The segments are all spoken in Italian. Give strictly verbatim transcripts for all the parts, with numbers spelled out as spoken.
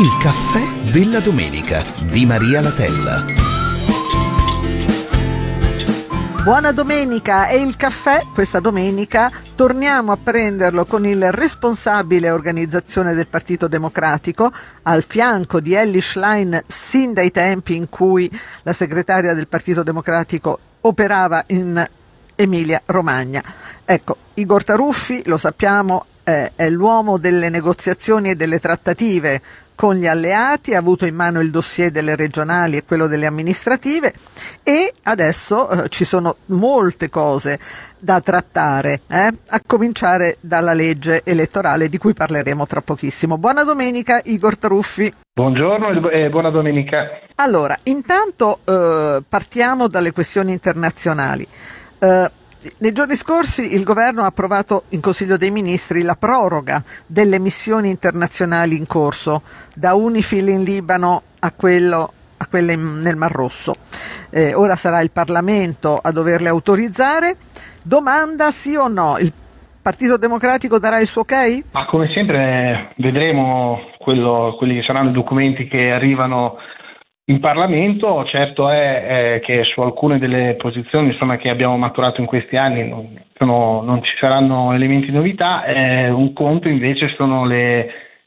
Il caffè della domenica di Maria Latella. Buona domenica, e il caffè questa domenica torniamo a prenderlo con il responsabile organizzazione del Partito Democratico, al fianco di Elly Schlein sin dai tempi in cui la segretaria del Partito Democratico operava in Emilia Romagna. Ecco, Igor Taruffi, lo sappiamo, eh, è l'uomo delle negoziazioni e delle trattative con gli alleati, ha avuto in mano il dossier delle regionali e quello delle amministrative, e adesso eh, ci sono molte cose da trattare, eh? a cominciare dalla legge elettorale di cui parleremo tra pochissimo. Buona domenica, Igor Taruffi. Buongiorno e buona domenica. Allora, intanto eh, partiamo dalle questioni internazionali. Eh, Nei giorni scorsi il governo ha approvato in Consiglio dei Ministri la proroga delle missioni internazionali in corso, da UNIFIL in Libano a, quello, a quelle in, nel Mar Rosso. Eh, ora sarà il Parlamento a doverle autorizzare. Domanda: sì o no? Il Partito Democratico darà il suo ok? Ma come sempre vedremo quello, quelli che saranno i documenti che arrivano in Parlamento. Certo è, è che su alcune delle posizioni insomma, che abbiamo maturato in questi anni non, sono, non ci saranno elementi di novità. Eh, un conto invece sono le,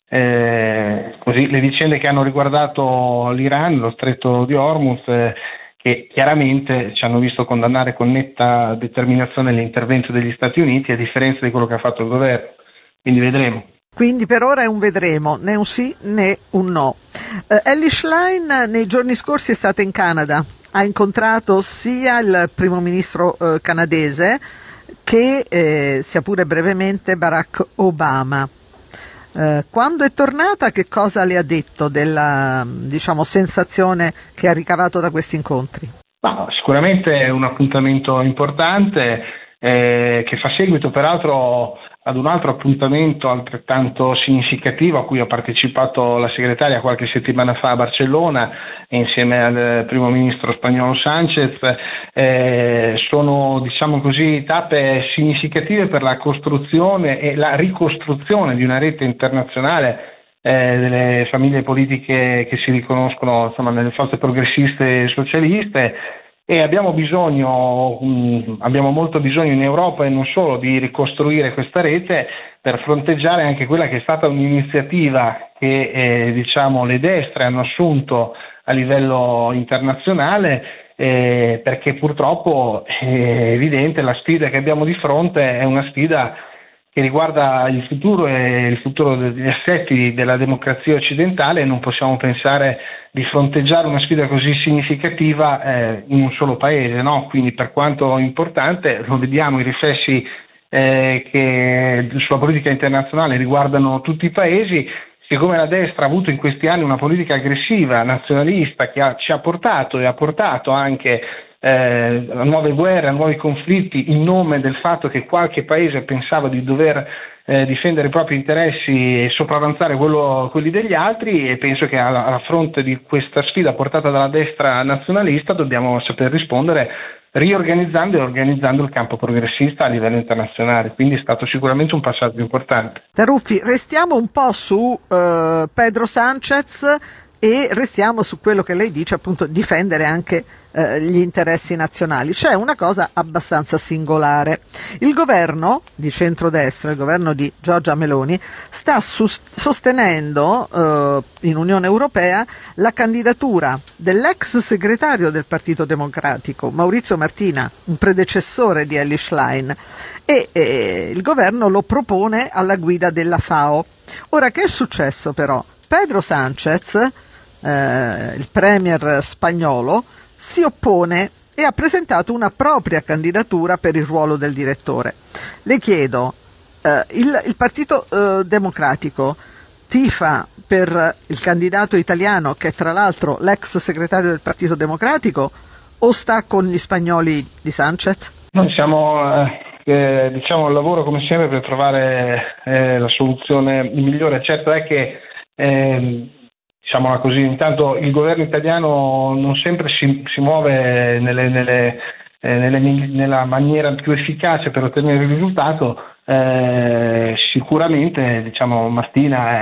eh, così, le vicende che hanno riguardato l'Iran, lo stretto di Hormuz, eh, che chiaramente ci hanno visto condannare con netta determinazione l'intervento degli Stati Uniti, a differenza di quello che ha fatto il governo. Quindi vedremo. Quindi per ora è un vedremo, né un sì né un no. Uh, Elly Schlein nei giorni scorsi è stata in Canada, ha incontrato sia il primo ministro uh, canadese che, eh, sia pure brevemente, Barack Obama. Uh, quando è tornata, che cosa le ha detto della, diciamo, sensazione che ha ricavato da questi incontri? Ma, sicuramente è un appuntamento importante eh, che fa seguito peraltro ad un altro appuntamento altrettanto significativo a cui ha partecipato la segretaria qualche settimana fa a Barcellona insieme al primo ministro spagnolo Sánchez. Eh, sono, diciamo così, tappe significative per la costruzione e la ricostruzione di una rete internazionale eh, delle famiglie politiche che si riconoscono insomma, nelle forze progressiste e socialiste. E abbiamo bisogno, mh, abbiamo molto bisogno in Europa e non solo di ricostruire questa rete per fronteggiare anche quella che è stata un'iniziativa che eh, diciamo le destre hanno assunto a livello internazionale, eh, perché purtroppo è evidente la sfida che abbiamo di fronte è una sfida che riguarda il futuro e il futuro degli assetti della democrazia occidentale, e non possiamo pensare di fronteggiare una sfida così significativa eh, in un solo paese, no? Quindi per quanto importante, lo vediamo, i riflessi eh, che sulla politica internazionale riguardano tutti i paesi. Siccome la destra ha avuto in questi anni una politica aggressiva, nazionalista, che ha, ci ha portato e ha portato anche Eh, a nuove guerre, a nuovi conflitti, in nome del fatto che qualche paese pensava di dover eh, difendere i propri interessi e sopravanzare quello, quelli degli altri, e penso che alla, alla fronte di questa sfida portata dalla destra nazionalista dobbiamo saper rispondere riorganizzando e organizzando il campo progressista a livello internazionale. Quindi è stato sicuramente un passaggio importante. Taruffi, restiamo un po' su uh, Pedro Sánchez e restiamo su quello che lei dice, appunto, difendere anche eh, gli interessi nazionali. C'è una cosa abbastanza singolare. Il governo di centrodestra, il governo di Giorgia Meloni, sta sus- sostenendo eh, in Unione Europea la candidatura dell'ex segretario del Partito Democratico, Maurizio Martina, un predecessore di Elly Schlein, e eh, il governo lo propone alla guida della FAO. Ora, che è successo però? Pedro Sánchez, Eh, il premier spagnolo, si oppone e ha presentato una propria candidatura per il ruolo del direttore. Le chiedo, eh, il, il Partito eh, Democratico tifa per il candidato italiano, che è tra l'altro l'ex segretario del Partito Democratico, o sta con gli spagnoli di Sánchez? Noi siamo eh, eh, diciamo al lavoro come sempre per trovare eh, la soluzione migliore. Certo è che eh, diciamola così, intanto il governo italiano non sempre si, si muove nelle, nelle, eh, nelle, nella maniera più efficace per ottenere il risultato. Eh, sicuramente diciamo Martina